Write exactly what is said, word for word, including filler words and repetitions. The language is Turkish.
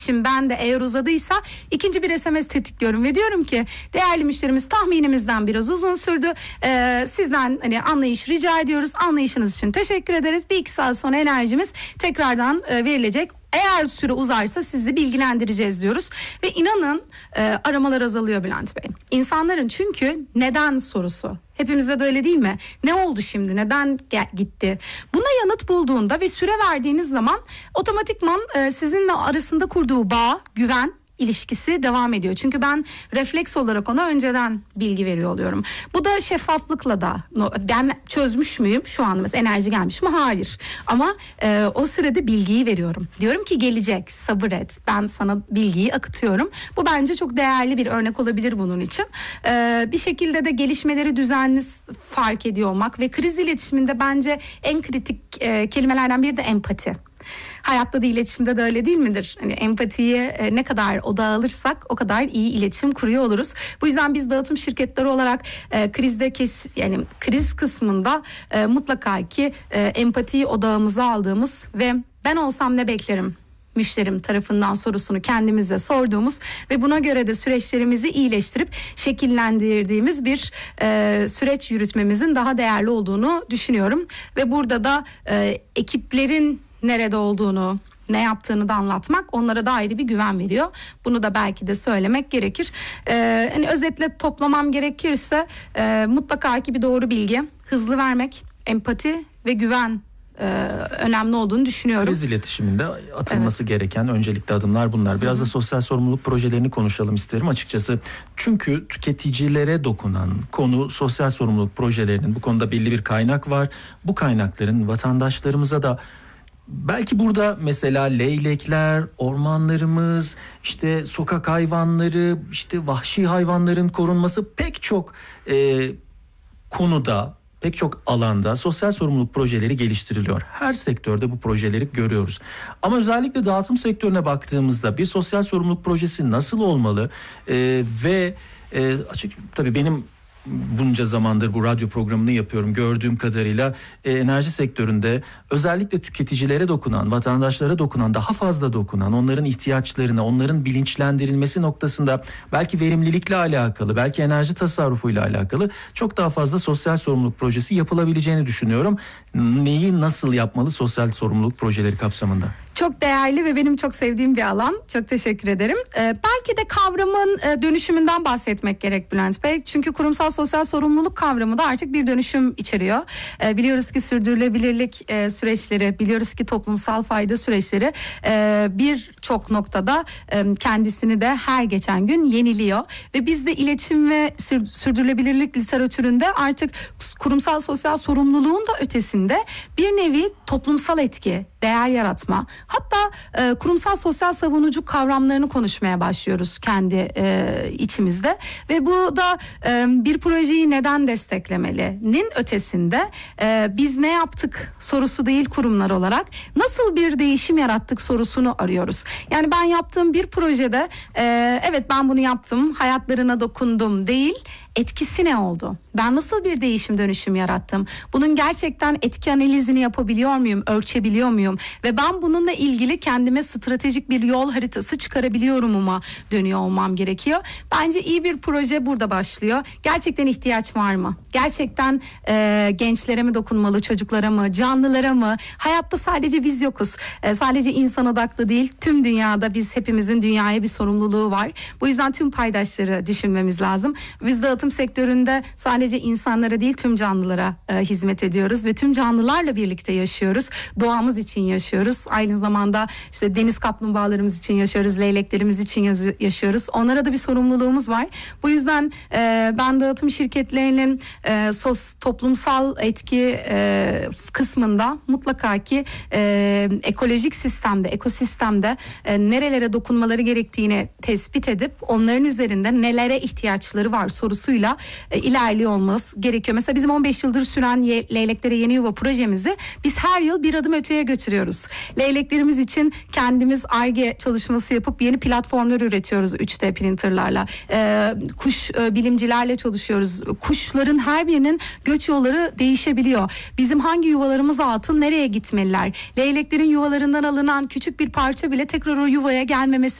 Şimdi ben de eğer uzadıysa ikinci bir S M S tetikliyorum ve diyorum ki değerli müşterimiz tahminimizden biraz uzun sürdü. Ee, sizden hani anlayış rica ediyoruz. Anlayışınız için teşekkür ederiz. Bir iki saat sonra enerjimiz tekrardan e, verilecek. Eğer süre uzarsa sizi bilgilendireceğiz diyoruz. Ve inanın e, aramalar azalıyor Bülent Bey. İnsanların çünkü neden sorusu. Hepimizde de öyle değil mi? Ne oldu şimdi? Neden gitti? Buna yanıt bulduğunda ve süre verdiğiniz zaman otomatikman e, sizinle arasında kurduğu bağ, güven ilişkisi devam ediyor. Çünkü ben refleks olarak ona önceden bilgi veriyor oluyorum. Bu da şeffaflıkla da ben çözmüş müyüm? Şu an mesela enerji gelmiş mi? Hayır. Ama e, o sürede bilgiyi veriyorum. Diyorum ki gelecek, sabır et. Ben sana bilgiyi akıtıyorum. Bu bence çok değerli bir örnek olabilir bunun için. E, bir şekilde de gelişmeleri düzenli fark ediyor olmak ve kriz iletişiminde bence en kritik e, kelimelerden biri de empati. Hayatta da iletişimde de öyle değil midir? Hani empatiye e, ne kadar odağa alırsak o kadar iyi iletişim kuruyor oluruz. Bu yüzden biz dağıtım şirketleri olarak e, krizde kes yani kriz kısmında e, mutlaka ki e, empatiyi odağımıza aldığımız ve ben olsam ne beklerim müşterim tarafından sorusunu kendimize sorduğumuz ve buna göre de süreçlerimizi iyileştirip şekillendirdiğimiz bir e, süreç yürütmemizin daha değerli olduğunu düşünüyorum. Ve burada da e, ekiplerin nerede olduğunu, ne yaptığını da anlatmak onlara da ayrı bir güven veriyor. Bunu da belki de söylemek gerekir. Ee, hani özetle toplamam gerekirse e, mutlaka ki bir doğru bilgi, hızlı vermek, empati ve güven e, önemli olduğunu düşünüyorum. Kriz iletişiminde atılması evet. gereken öncelikli adımlar bunlar. Biraz Hı-hı. da sosyal sorumluluk projelerini konuşalım isterim açıkçası. Çünkü tüketicilere dokunan konu sosyal sorumluluk projelerinin, bu konuda belli bir kaynak var. Bu kaynakların vatandaşlarımıza da belki burada mesela leylekler, ormanlarımız, işte sokak hayvanları, işte vahşi hayvanların korunması pek çok e, konuda, pek çok alanda sosyal sorumluluk projeleri geliştiriliyor. Her sektörde bu projeleri görüyoruz. Ama özellikle dağıtım sektörüne baktığımızda bir sosyal sorumluluk projesi nasıl olmalı e, ve e, açık tabii benim bunca zamandır bu radyo programını yapıyorum. Gördüğüm kadarıyla e, enerji sektöründe özellikle tüketicilere dokunan, vatandaşlara dokunan, daha fazla dokunan, onların ihtiyaçlarına, onların bilinçlendirilmesi noktasında belki verimlilikle alakalı, belki enerji tasarrufuyla alakalı çok daha fazla sosyal sorumluluk projesi yapılabileceğini düşünüyorum. Neyi nasıl yapmalı sosyal sorumluluk projeleri kapsamında? Çok değerli ve benim çok sevdiğim bir alan. Çok teşekkür ederim. Ee, belki de kavramın e, dönüşümünden bahsetmek gerek Bülent Bey. Çünkü kurumsal sosyal sorumluluk kavramı da artık bir dönüşüm içeriyor. Ee, biliyoruz ki sürdürülebilirlik e, süreçleri, biliyoruz ki toplumsal fayda süreçleri e, birçok noktada e, kendisini de her geçen gün yeniliyor. Ve biz de iletişim ve sür, sürdürülebilirlik literatüründe artık kurumsal sosyal sorumluluğun da ötesinde bir nevi toplumsal etki, değer yaratma, hatta e, kurumsal sosyal savunucu kavramlarını konuşmaya başlıyoruz kendi e, içimizde ve bu da e, bir projeyi neden desteklemeli'nin ötesinde e, biz ne yaptık sorusu değil kurumlar olarak nasıl bir değişim yarattık sorusunu arıyoruz. Yani ben yaptığım bir projede e, evet ben bunu yaptım, hayatlarına dokundum değil, etkisi ne oldu? Ben nasıl bir değişim dönüşüm yarattım? Bunun gerçekten etki analizini yapabiliyor muyum? Ölçebiliyor muyum? Ve ben bununla ilgili kendime stratejik bir yol haritası çıkarabiliyorum'a dönüyor olmam gerekiyor. Bence iyi bir proje burada başlıyor. Gerçekten ihtiyaç var mı? Gerçekten e, gençlere mi dokunmalı, çocuklara mı, canlılara mı? Hayatta sadece biz yokuz. E, sadece insan odaklı değil, tüm dünyada biz hepimizin dünyaya bir sorumluluğu var. Bu yüzden tüm paydaşları düşünmemiz lazım. Biz dağıtım sektöründe sadece insanlara değil tüm canlılara e, hizmet ediyoruz ve tüm canlılarla birlikte yaşıyoruz. Doğamız için yaşıyoruz. Aynı zamanda işte deniz kaplumbağalarımız için yaşıyoruz, leyleklerimiz için yaz- yaşıyoruz. Onlara da bir sorumluluğumuz var. Bu yüzden e, ben dağıtım şirketlerinin e, sos, toplumsal etki e, kısmında mutlaka ki e, ekolojik sistemde, ekosistemde e, nerelere dokunmaları gerektiğini tespit edip onların üzerinde nelere ihtiyaçları var sorusuyla e, ilerliyor olması gerekiyor. Mesela bizim on beş yıldır süren Ye- Leyleklere Yeni Yuva projemizi biz her yıl bir adım öteye götürüyoruz. Leyleklerin leyleklerimiz için kendimiz Ar-Ge çalışması yapıp yeni platformlar üretiyoruz üç D printerlarla. Ee, kuş e, bilimcilerle çalışıyoruz. Kuşların her birinin göç yolları değişebiliyor. Bizim hangi yuvalarımıza atıl, nereye gitmeliler? Leyleklerin yuvalarından alınan küçük bir parça bile tekrar o yuvaya gelmemesi